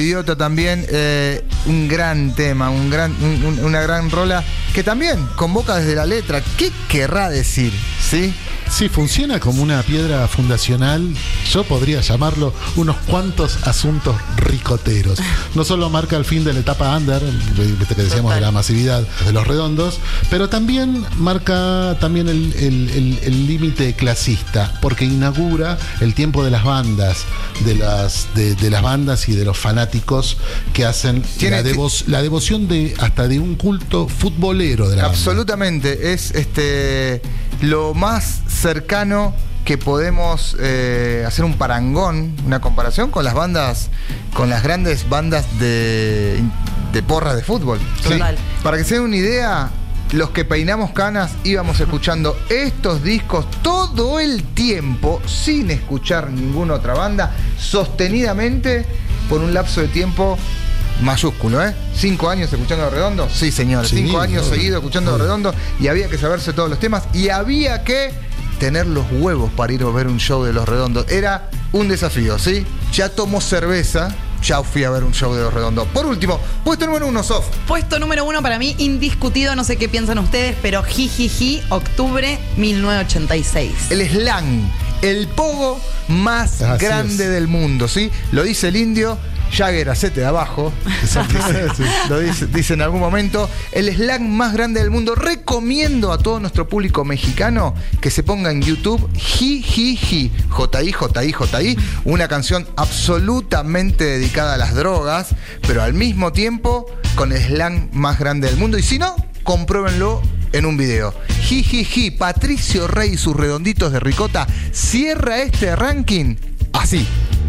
Idiota también, un gran tema, una gran rola que también convoca desde la letra. ¿Qué querrá decir? ¿Sí? Sí, funciona como una piedra fundacional. Yo podría llamarlo unos cuantos asuntos ricoteros. No solo marca el fin de la etapa under, viste que decíamos de la masividad de Los Redondos, pero también marca también el límite clasista, porque inaugura el tiempo de las bandas, de las bandas y de los fanáticos que hacen la devoción de hasta de un culto futbolero de la banda. Absolutamente, es lo más cercano que podemos hacer un parangón, una comparación con las bandas, con las grandes bandas de porras de fútbol. ¿Sí? Para que se den una idea, los que peinamos canas íbamos escuchando estos discos todo el tiempo sin escuchar ninguna otra banda, sostenidamente por un lapso de tiempo mayúsculo, 5 años escuchando Los Redondos. Sí, señor, 5 años seguidos escuchando Los Redondos, y había que saberse todos los temas y había que tener los huevos para ir a ver un show de Los Redondos. Era un desafío, ¿sí? Ya tomó cerveza, ya fui a ver un show de Los Redondos. Por último, puesto número 1, Sof. Puesto número 1 para mí, indiscutido, no sé qué piensan ustedes, pero Jijiji, octubre 1986. El slang, el pogo más grande del mundo, ¿sí? Lo dice el indio. Jagger, hacete de abajo. Lo dice en algún momento. El slang más grande del mundo. Recomiendo a todo nuestro público mexicano que se ponga en YouTube Jijiji, J-I, una canción absolutamente dedicada a las drogas, pero al mismo tiempo con el slang más grande del mundo. Y si no, compruébenlo en un video. Jijiji, Patricio Rey y sus redonditos de ricota cierra este ranking así.